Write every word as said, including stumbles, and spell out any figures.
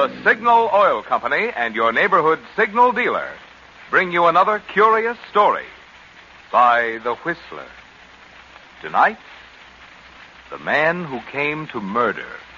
The Signal Oil Company and your neighborhood Signal dealer bring you another curious story by The Whistler. Tonight, The Man Who Came to Murder.